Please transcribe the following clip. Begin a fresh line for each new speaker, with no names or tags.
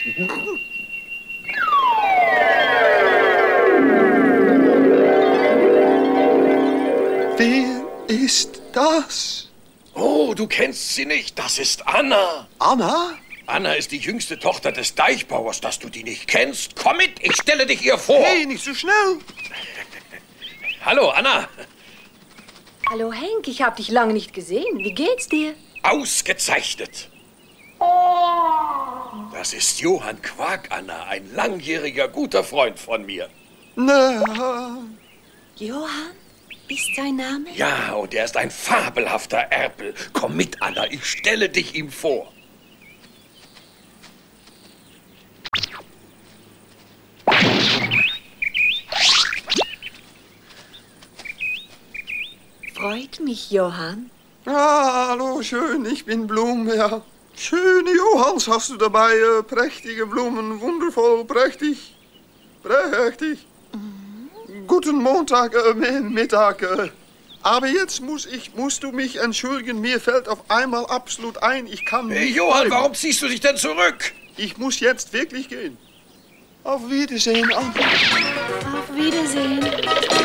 Wer ist das?
Oh, du kennst sie nicht. Das ist Anna.
Anna?
Anna ist die jüngste Tochter des Deichbauers. Dass du die nicht kennst, komm mit, ich stelle dich ihr vor.
Hey, nicht so schnell.
Hallo, Anna.
Hallo Henk, ich habe dich lange nicht gesehen. Wie geht's dir?
Ausgezeichnet. Das ist Johann Quark, Anna, ein langjähriger guter Freund von mir.
Na,
Johann ist sein Name?
Ja, und er ist ein fabelhafter Erpel. Komm mit, Anna, ich stelle dich ihm vor.
Freut mich, Johann.
hallo, schön, ich bin Blum, ja. Schöne Johanns hast du dabei, prächtige Blumen, wundervoll, prächtig, prächtig. Guten Montag, Mittag. Aber jetzt musst du mich entschuldigen, mir fällt auf einmal absolut ein, ich kann nicht
Johann,
bleiben.
warum ziehst du dich denn zurück?
Ich muss jetzt wirklich gehen. Auf Wiedersehen, Anna.
Auf Wiedersehen.